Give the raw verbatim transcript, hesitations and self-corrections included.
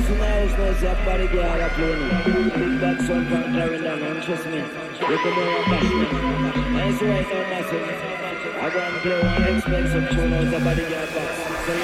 in the house knows your body girl are playing. Big bad son from Clarendon, and trust me, you can do a passion. I see right now, massive. I go and play one expensive tune out the body girl box. So